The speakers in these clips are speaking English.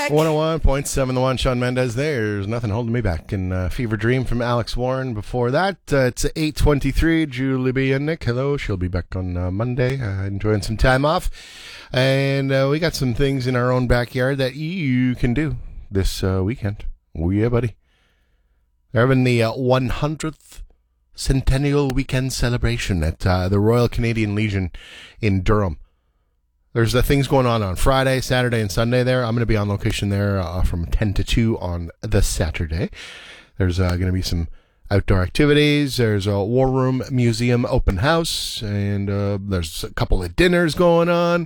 101.7 The One, Shawn Mendes. There's nothing holding me back. And Fever Dream from Alex Warren. Before that, it's 8:23. Julie B. and Nick. Hello. She'll be back on Monday, enjoying some time off. And we got some things in our own backyard that you can do this weekend. Oh, yeah, buddy. They're having the 100th Centennial Weekend celebration at the Royal Canadian Legion in Durham. There's things going on Friday, Saturday, and Sunday there. I'm going to be on location there from 10 to 2 on the Saturday. There's going to be some outdoor activities. There's a War Room Museum open house, and there's a couple of dinners going on.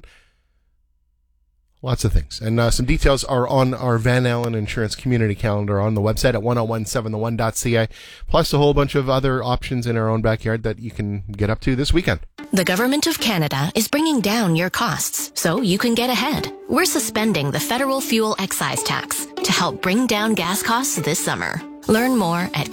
Lots of things. And some details are on our Van Allen Insurance community calendar on the website at 1017thone.ca, plus a whole bunch of other options in our own backyard that you can get up to this weekend. The Government of Canada is bringing down your costs so you can get ahead. We're suspending the federal fuel excise tax to help bring down gas costs this summer. Learn more at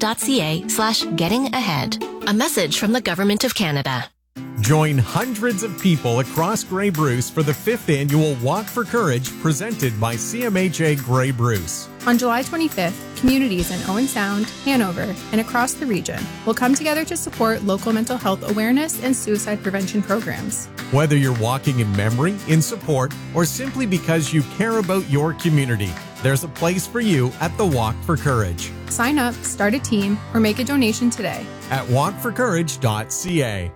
canada.ca/getting-ahead. A message from the Government of Canada. Join hundreds of people across Grey Bruce for the 5th annual Walk for Courage presented by CMHA Grey Bruce. On July 25th, communities in Owen Sound, Hanover, and across the region will come together to support local mental health awareness and suicide prevention programs. Whether you're walking in memory, in support, or simply because you care about your community, there's a place for you at the Walk for Courage. Sign up, start a team, or make a donation today at walkforcourage.ca.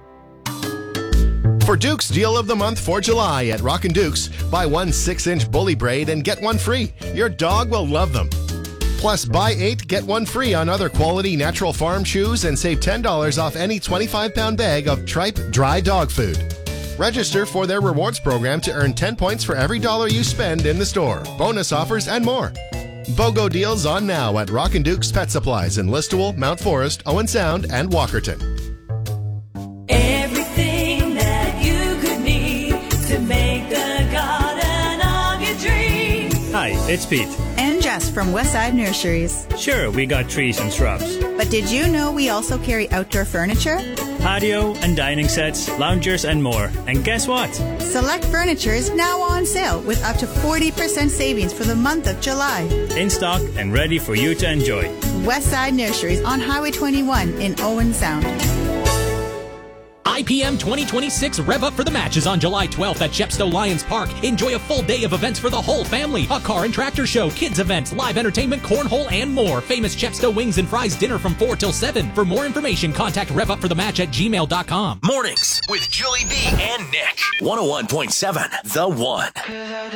For Duke's Deal of the Month for July at Rockin' Duke's, buy one 6-inch bully braid and get one free. Your dog will love them. Plus, buy 8, get one free on other quality natural farm shoes and save $10 off any 25-pound bag of Tripe dry dog food. Register for their rewards program to earn 10 points for every dollar you spend in the store. Bonus offers and more. BOGO deals on now at Rockin' Duke's Pet Supplies in Listowel, Mount Forest, Owen Sound, and Walkerton. Everything that you could need to make the garden of your dreams. Hi, it's Pete. And Jess from Westside Nurseries. Sure, we got trees and shrubs. But did you know we also carry outdoor furniture? Patio and dining sets, loungers, and more. And guess what? Select furniture is now on sale with up to 40% savings for the month of July. In stock and ready for you to enjoy. Westside Nurseries on Highway 21 in Owen Sound. IPM 2026 Rev Up for the Match is on July 12th at Chepstow Lions Park. Enjoy a full day of events for the whole family. A car and tractor show, kids events, live entertainment, cornhole, and more. Famous Chepstow Wings and Fries dinner from 4 till 7. For more information, contact revupforthematch@gmail.com. Mornings with Julie B and Nick. 101.7 The One.